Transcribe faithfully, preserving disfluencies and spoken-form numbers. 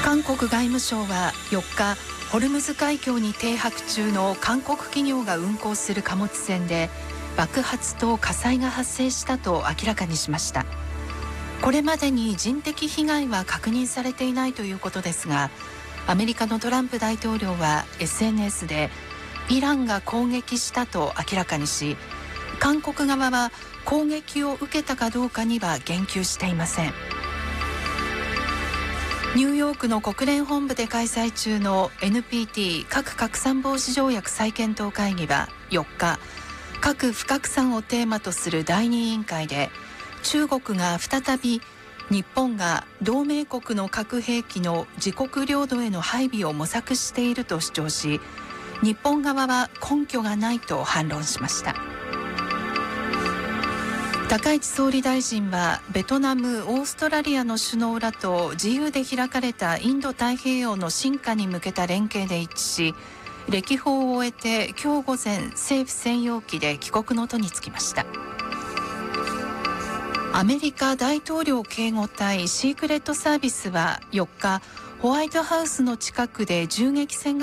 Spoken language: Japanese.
韓国外務省はよっか、ホルムズ海峡に停泊中の韓国企業が運航する貨物船で爆発と火災が発生したと明らかにしました。これまでに人的被害は確認されていないということですが、アメリカのトランプ大統領は エスエヌエス でイランが攻撃したと明らかにし、韓国側は攻撃を受けたかどうかには言及していません。ニューヨークの国連本部で開催中の エヌピーティー 核拡散防止条約再検討会議はよっか、核不拡散をテーマとする第二委員会で、中国が再び日本が同盟国の核兵器の自国領土への配備を模索していると主張し、日本側は根拠がないと反論しました。高市総理大臣はベトナム、オーストラリアの首脳らと自由で開かれたインド太平洋の深化に向けた連携で一致し、歴訪を終えて今日午前、政府専用機で帰国の途に就きました。アメリカ大統領警護隊シークレットサービスはよっか、ホワイトハウスの近くで銃撃戦が